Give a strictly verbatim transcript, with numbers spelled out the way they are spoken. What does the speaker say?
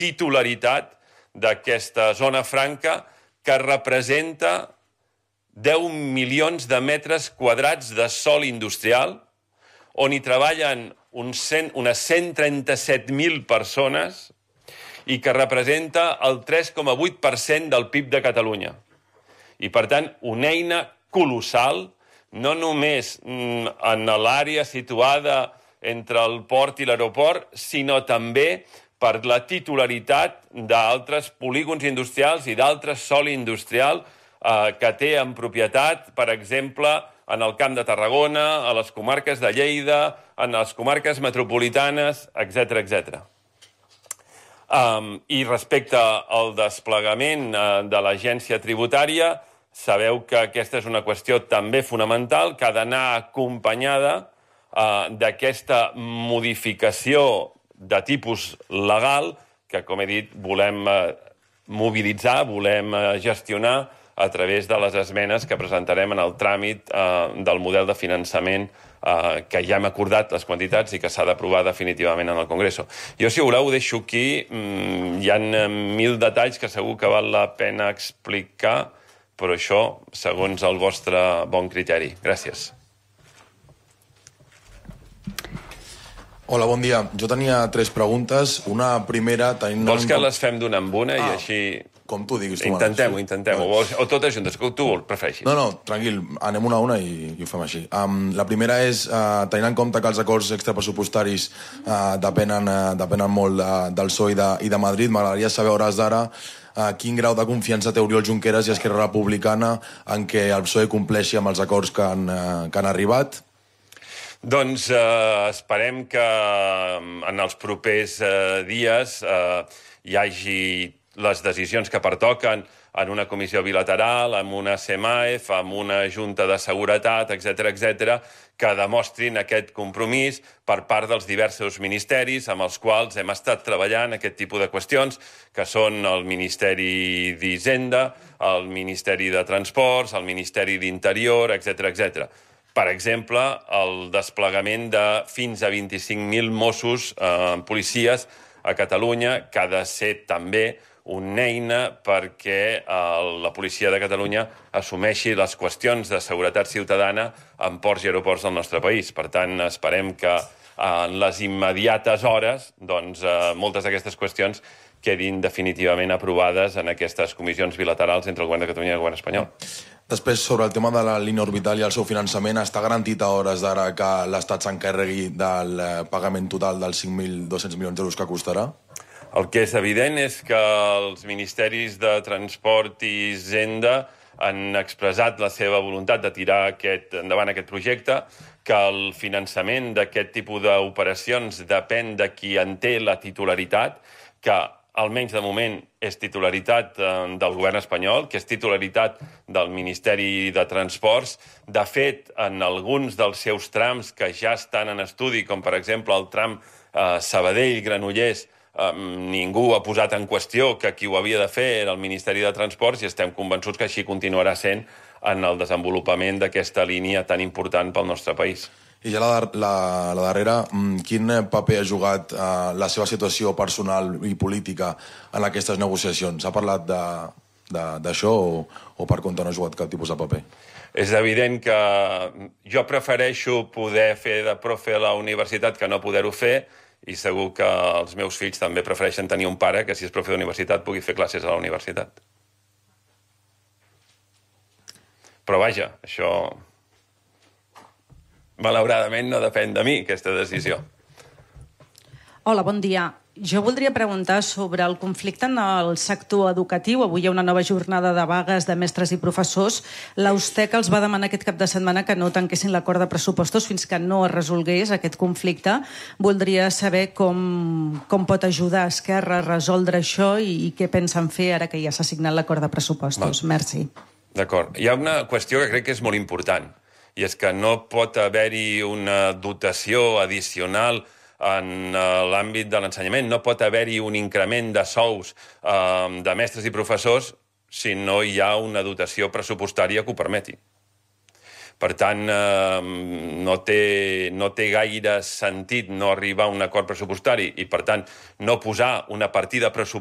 titularitat d'aquesta zona franca que representa deu milions de metres quadrats de sòl industrial, on hi treballen unes cent trenta-set mil persones i que representa el tres coma vuit per cent del P I B de Catalunya. I, per tant, una eina colossal, no només en l'àrea situada entre el port i l'aeroport, sinó també per la titularitat d'altres polígons industrials i d'altres sòl industrial que té en propietat, per exemple, en el Camp de Tarragona, a les comarques de Lleida, en les comarques metropolitanes, etcètera, etcètera. I respecte al desplegament de l'agència tributària, sabeu que aquesta és una qüestió també fonamental que ha d'anar acompanyada d'aquesta modificació de tipus legal que, com he dit, volem mobilitzar, volem gestionar a través de les esmenes que presentarem en el tràmit del model de finançament que ja hem acordat les quantitats i que s'ha d'aprovar definitivament en el Congreso. Jo, si voleu, ho deixo aquí. Hi ha mil detalls que segur que val la pena explicar, però això segons el vostre bon criteri. Gràcies. Hola, bon dia. Jo tenia tres preguntes. Una primera... Vols que les fem d'una en una i així... Com tu diguis. Intentem-ho, intentem-ho. O totes juntes, com tu prefereixis. No, no, tranquil, anem una a una i ho fem així. La primera és, tenint en compte que els acords extrapressupostaris depenen molt del P S O E i de Madrid, m'agradaria saber a hores d'ara quin grau de confiança té Oriol Junqueras i Esquerra Republicana en què el P S O E compleixi amb els acords que han arribat. Doncs esperem que en els propers dies hi hagi les decisions que pertoquen en una comissió bilateral, en una C M A E F, en una Junta de Seguretat, etcètera, etcètera, que demostrin aquest compromís per part dels diversos ministeris amb els quals hem estat treballant aquest tipus de qüestions, que són el Ministeri d'Hisenda, el Ministeri de Transports, el Ministeri d'Interior, etcètera, etcètera. Per exemple, el desplegament de fins a vint-i-cinc mil Mossos, policies a Catalunya, que ha de ser també una eina perquè la policia de Catalunya assumeixi les qüestions de seguretat ciutadana en ports i aeroports del nostre país. Per tant, esperem que en les immediates hores moltes d'aquestes qüestions quedin definitivament aprovades en aquestes comissions bilaterals entre el govern de Catalunya i el govern espanyol. Després, sobre el tema de la línia orbital i el seu finançament, està garantit a hores d'ara que l'Estat s'encarregui del pagament total dels cinc mil dos-cents milions d'euros que costarà? El que és evident és que els ministeris de Transport i Hisenda han expressat la seva voluntat de tirar endavant aquest projecte, que el finançament d'aquest tipus d'operacions depèn de qui en té la titularitat, que almenys de moment és titularitat del govern espanyol, que és titularitat del Ministeri de Transports. De fet, en alguns dels seus trams que ja estan en estudi, com per exemple el tram Sabadell-Granollers, ningú ha posat en qüestió que qui ho havia de fer era el Ministeri de Transports i estem convençuts que així continuarà sent en el desenvolupament d'aquesta línia tan important pel nostre país. I ja la darrera, quin paper ha jugat la seva situació personal i política en aquestes negociacions? S'ha parlat d'això o per compte no ha jugat cap tipus de paper? És evident que jo prefereixo poder fer de profe a la universitat que no poder-ho fer, i segur que els meus fills també prefereixen tenir un pare que, si és profe d'universitat, pugui fer classes a la universitat. Però vaja, això malauradament no depèn de mi, aquesta decisió. Hola, bon dia. Jo voldria preguntar sobre el conflicte en el sector educatiu. Avui hi ha una nova jornada de vagues de mestres i professors. L'Austec els va demanar aquest cap de setmana que no tanquessin l'acord de pressupostos fins que no es resolgués aquest conflicte. Voldria saber com, com pot ajudar Esquerra a resoldre això i, i què pensen fer ara que ja s'ha signat l'acord de pressupostos. Val. Merci. D'acord. Hi ha una qüestió que crec que és molt important, i és que no pot haver-hi una dotació addicional en l'àmbit de l'ensenyament. No pot haver-hi un increment de sous de mestres i professors si no hi ha una dotació pressupostària que ho permeti. Per tant, eh, no, té, no té gaire sentit no arribar a un acord pressupostari i, per tant, no posar una partida pressupostària